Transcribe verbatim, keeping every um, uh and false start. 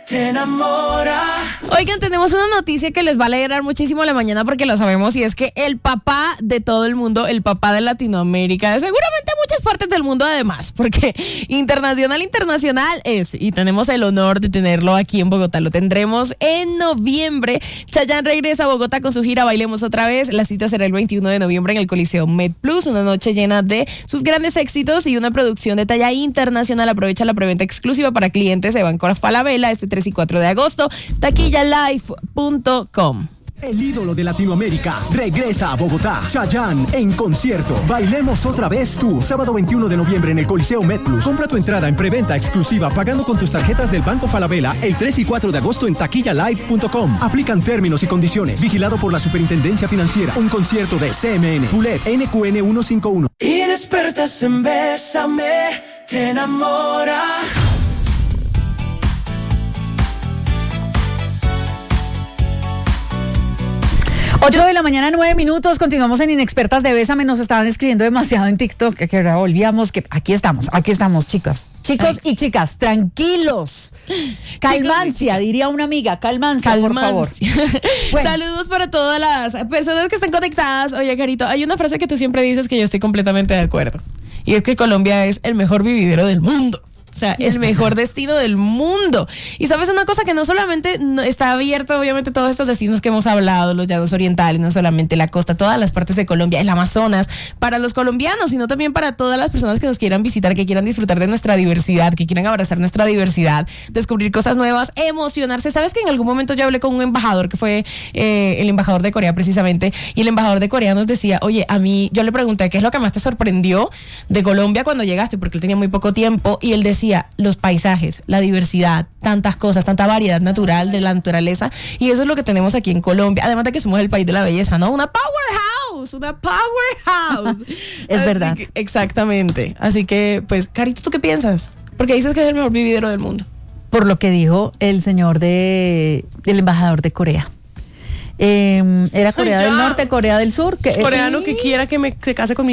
te enamora. Oigan, tenemos una noticia que les va a alegrar muchísimo la mañana porque lo sabemos, y es que el papá de todo el mundo, el papá de Latinoamérica, de seguramente muchas partes del mundo además, porque internacional, internacional es, y tenemos el honor de tenerlo aquí en Bogotá. Lo tendremos en noviembre. Chayanne regresa a Bogotá con su gira Bailemos Otra Vez. La cita será el veintiuno de noviembre en el Coliseo MedPlus, una noche llena de sus grandes éxitos y una producción de talla internacional. Aprovecha la preventa exclusiva para clientes de Banco Falabella este tres y cuatro de agosto. taquilla live punto com. El ídolo de Latinoamérica regresa a Bogotá. Chayanne en concierto. Bailemos Otra Vez tú. Sábado veintiuno de noviembre en el Coliseo MedPlus. Compra tu entrada en preventa exclusiva pagando con tus tarjetas del Banco Falabella el tres y cuatro de agosto en taquilla live punto com. Aplican términos y condiciones. Vigilado por la Superintendencia Financiera. Un concierto de C M N. Pulet N Q N ciento cincuenta y uno. Inexpertas en Bésame, te enamora. ocho de la mañana, nueve minutos, continuamos en Inexpertas de Bésame. Nos estaban escribiendo demasiado en TikTok, que, que ahora volvíamos, que aquí estamos, aquí estamos, chicas. Chicos Ay. y chicas, tranquilos. Calmancia, Chicos, diría una amiga, calmancia, calmancia. por favor. Bueno. Saludos para todas las personas que están conectadas. Oye, Carito, hay una frase que tú siempre dices que yo estoy completamente de acuerdo, y es que Colombia es el mejor vividero del mundo. O sea, el mejor destino del mundo. Y sabes una cosa, que no solamente está abierto, obviamente, todos estos destinos que hemos hablado, los llanos orientales, no solamente la costa, todas las partes de Colombia, el Amazonas, para los colombianos, sino también para todas las personas que nos quieran visitar, que quieran disfrutar de nuestra diversidad, que quieran abrazar nuestra diversidad, descubrir cosas nuevas, emocionarse. Sabes que en algún momento yo hablé con un embajador que fue eh, el embajador de Corea precisamente, y el embajador de Corea nos decía, oye, a mí, yo le pregunté, ¿qué es lo que más te sorprendió de Colombia cuando llegaste? Porque él tenía muy poco tiempo, y él decía, los paisajes, la diversidad, tantas cosas, tanta variedad natural de la naturaleza, y eso es lo que tenemos aquí en Colombia, además de que somos el país de la belleza, ¿no? Una powerhouse, una powerhouse. Es Así verdad. Que, exactamente. Así que, pues, Carito, ¿tú qué piensas? Porque dices que es el mejor vividero del mundo. Por lo que dijo el señor de, el embajador de Corea. Eh, era Corea Ay, del Norte, Corea del Sur. Que, Coreano que quiera que me, se case conmigo.